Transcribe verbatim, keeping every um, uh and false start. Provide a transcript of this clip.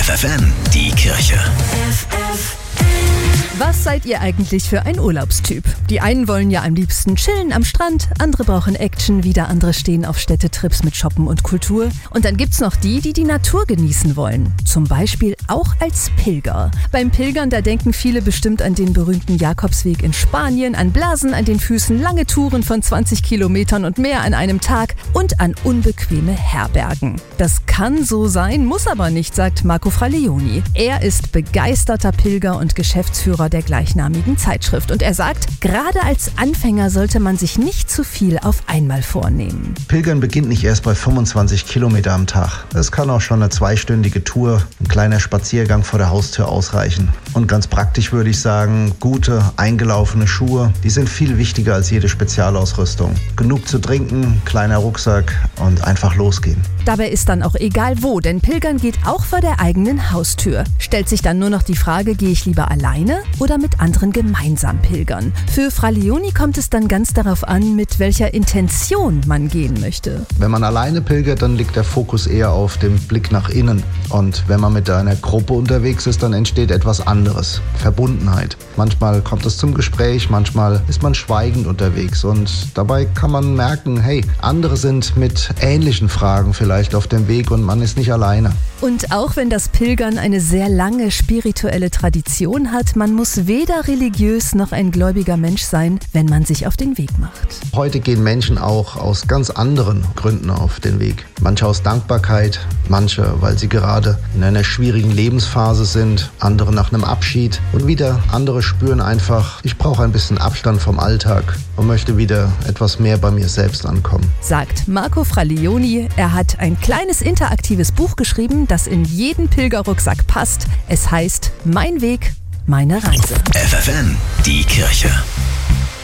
F F N, die Kirche. Was seid ihr eigentlich für ein Urlaubstyp? Die einen wollen ja am liebsten chillen am Strand, andere brauchen Action, wieder andere stehen auf Städtetrips mit Shoppen und Kultur. Und dann gibt's noch die, die die Natur genießen wollen. Zum Beispiel auch als Pilger. Beim Pilgern, da denken viele bestimmt an den berühmten Jakobsweg in Spanien, an Blasen an den Füßen, lange Touren von zwanzig Kilometern und mehr an einem Tag und an unbequeme Herbergen. Das kann so sein, muss aber nicht, sagt Marco Fralioni. Er ist begeisterter Pilger und Geschäftsführer der gleichnamigen Zeitschrift. Und er sagt, gerade als Anfänger sollte man sich nicht zu viel auf einmal vornehmen. Pilgern beginnt nicht erst bei fünfundzwanzig Kilometer am Tag. Es kann auch schon eine zweistündige Tour, ein kleiner Spaziergang vor der Haustür ausreichen. Und ganz praktisch würde ich sagen, gute, eingelaufene Schuhe, die sind viel wichtiger als jede Spezialausrüstung. Genug zu trinken, kleiner Rucksack und einfach losgehen. Dabei ist dann auch egal wo, denn Pilgern geht auch vor der eigenen Haustür. Stellt sich dann nur noch die Frage, gehe ich lieber alleine oder mit anderen gemeinsam pilgern? Für Fralioni kommt es dann ganz darauf an, mit welcher Intention man gehen möchte. Wenn man alleine pilgert, dann liegt der Fokus eher auf dem Blick nach innen. Und wenn man mit einer Gruppe unterwegs ist, dann entsteht etwas anderes. Verbundenheit. Manchmal kommt es zum Gespräch, manchmal ist man schweigend unterwegs. Und dabei kann man merken, hey, andere sind mit ähnlichen Fragen vielleicht auf dem Weg und man ist nicht alleine. Und auch wenn das Pilgern eine sehr lange spirituelle Tradition hat, man muss weder religiös noch ein gläubiger Mensch sein, wenn man sich auf den Weg macht. Heute gehen Menschen auch aus ganz anderen Gründen auf den Weg. Manche aus Dankbarkeit, manche, weil sie gerade in einer schwierigen Lebensphase sind, andere nach einem Abschied und wieder andere spüren einfach, ich brauche ein bisschen Abstand vom Alltag und möchte wieder etwas mehr bei mir selbst ankommen. Sagt Marco Fralioni. Er hat ein kleines interaktives Buch geschrieben, das in jeden Pilgerrucksack passt. Es heißt Mein Weg, meine Reise. F F N, die Kirche.